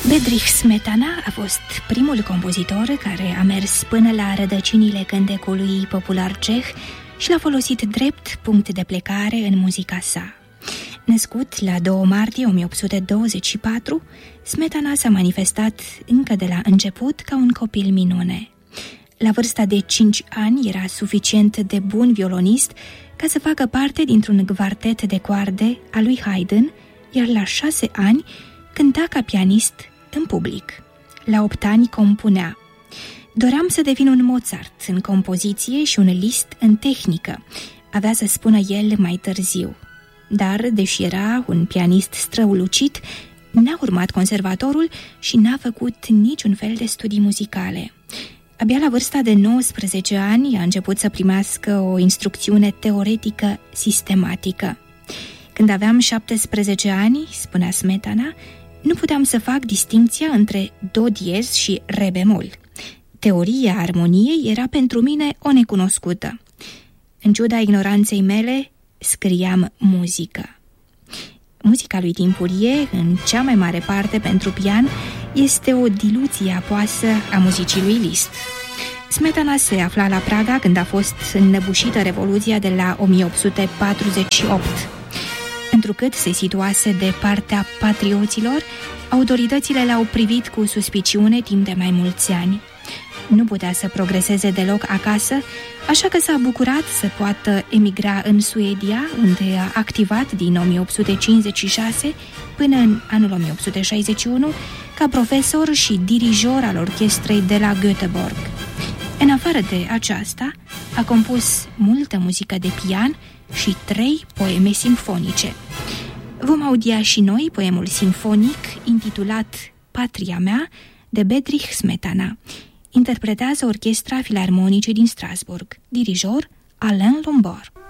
Bedřich Smetana a fost primul compozitor care a mers până la rădăcinile cântecului popular ceh și l-a folosit drept punct de plecare în muzica sa. Născut la 2 martie 1824, Smetana s-a manifestat încă de la început ca un copil minune. La vârsta de 5 ani era suficient de bun violonist ca să facă parte dintr-un quartet de coarde al lui Haydn, iar la 6 ani cânta ca pianist în public. La 8 ani compunea. Doream să devin un Mozart în compoziție și un Liszt în tehnică, avea să spună el mai târziu. Dar, deși era un pianist strălucit, n-a urmat conservatorul și n-a făcut niciun fel de studii muzicale. Abia la vârsta de 19 ani a început să primească o instrucțiune teoretică sistematică. Când aveam 17 ani, spunea Smetana, nu puteam să fac distincția între do diez și re bemol. Teoria armoniei era pentru mine o necunoscută. În ciuda ignoranței mele, scriam muzică. Muzica lui timpurie, în cea mai mare parte pentru pian, este o diluție apoasă a muzicii lui Liszt. Smetana se afla la Praga când a fost înnăbușită Revoluția de la 1848. Întrucât se situase de partea patrioților, autoritățile l-au privit cu suspiciune timp de mai mulți ani. Nu putea să progreseze deloc acasă, așa că s-a bucurat să poată emigra în Suedia, unde a activat din 1856 până în anul 1861 ca profesor și dirijor al orchestrei de la Göteborg. În afară de aceasta, a compus multă muzică de pian și 3 poeme simfonice. Vom audia și noi poemul simfonic intitulat Patria mea de Bedřich Smetana. Interpretează Orchestra Filarmonice din Strasburg. Dirijor Alain Lombard.